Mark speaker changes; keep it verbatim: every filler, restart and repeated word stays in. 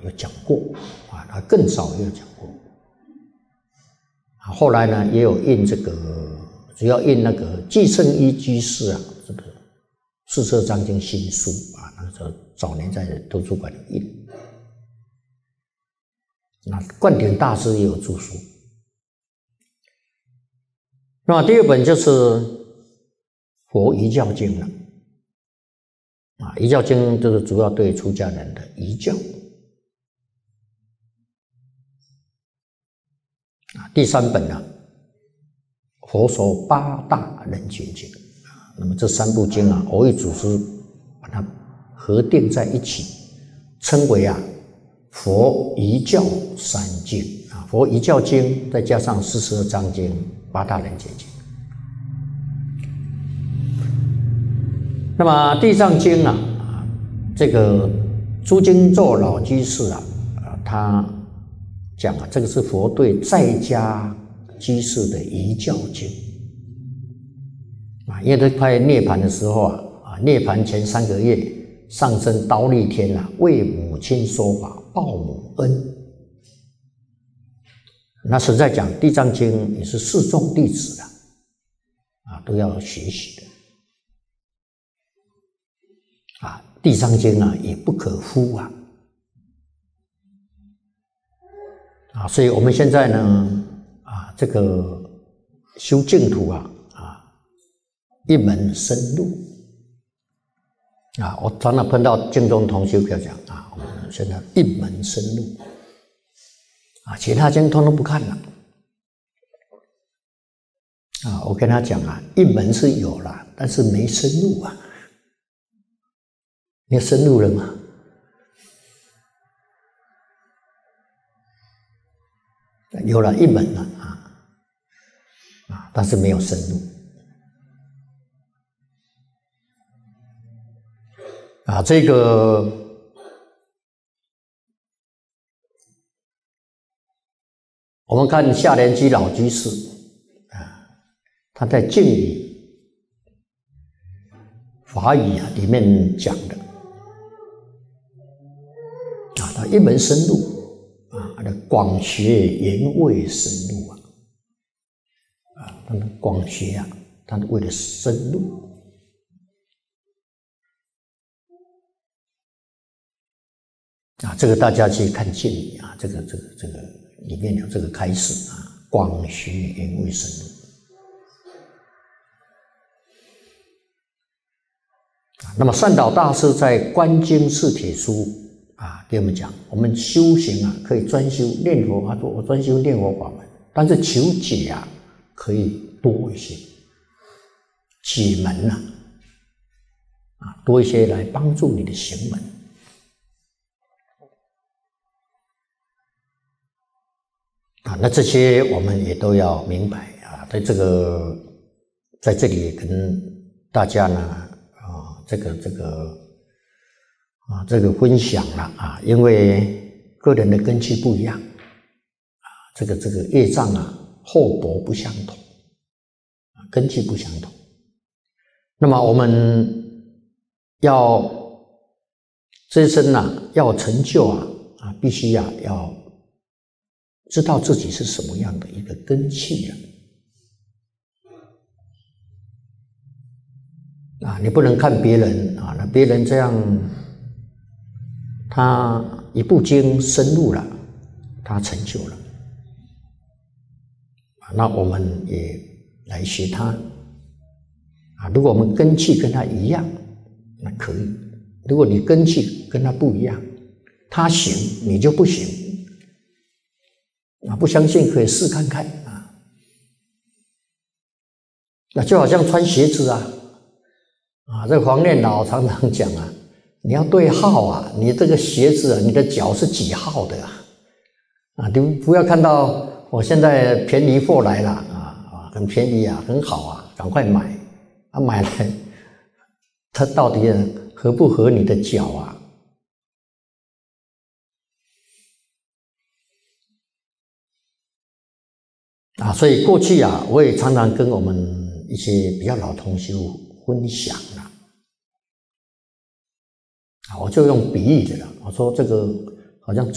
Speaker 1: 有讲过啊，他更早也有讲过。啊，后来呢也有印这个，主要印那个季圣一居士啊，这个《四摄章经新书》啊，那时候早年在图书馆里印。那灌顶大师也有著书。那么第二本就是《佛遗教经》了。啊，遗教经就是主要对出家人的遗教。啊，第三本呢，《佛说八大人觉经》啊，那么这三部经啊，蕅益祖师把它合订在一起，称为啊佛遗教三经啊，佛遗教经再加上四十二章经、八大人觉经。那么地藏经啊，这个朱金座老居士啊，啊，他讲啊，这个是佛对在家居士的遗教经啊，因为他快涅槃的时候啊，啊，涅槃前三个月上升忉利天啊，为母亲说法，报母恩。那实在讲，地藏经也是四众弟子的啊，都要学习的。啊，地藏经啊也不可忽啊，啊，所以我们现在呢，啊，这个修净土啊，啊，一门深入，啊，我常常碰到净宗同修讲啊，我们现在一门深入，啊，其他经通通不看了，啊，我跟他讲啊，一门是有了，但是没深入啊。你深入了吗？有了一门了啊，啊，但是没有深入啊。这个我们看夏莲居老居士啊，他在净语法语啊里面讲的。他一门深入啊，他的广学言为深入啊，啊，他的广学啊，他为了深入啊，这个大家去看经里啊，这个这个这个里面有这个开示啊，广学言为深入啊。那么善导大师在《观经释帖书》啊，给我们讲，我们修行啊，可以专修念佛。他说我专修念佛法门，但是求解啊，可以多一些，解门呐、啊，啊，多一些来帮助你的行门。啊，那这些我们也都要明白啊，在这个在这里跟大家呢，啊，这个这个。啊，这个分享了啊，因为个人的根器不一样啊，这个这个业障啊厚薄不相同啊，根器不相同。那么我们要这一生啊，要成就啊啊，必须啊要知道自己是什么样的一个根器啊啊，你不能看别人啊，那别人这样。他一部经深入了，他成就了，那我们也来学他啊。如果我们根器跟他一样，那可以；如果你根器跟他不一样，他行你就不行啊。不相信可以试看看啊。那就好像穿鞋子啊，啊，这黄念老常常讲啊。你要对号啊，你这个鞋子啊，你的脚是几号的啊？啊，你不要看到我现在便宜货来了啊啊，很便宜啊，很好啊，赶快买啊，买来，它到底合不合你的脚啊？啊，所以过去啊，我也常常跟我们一些比较老同修分享啊。啊，我就用比喻的了。我说这个好像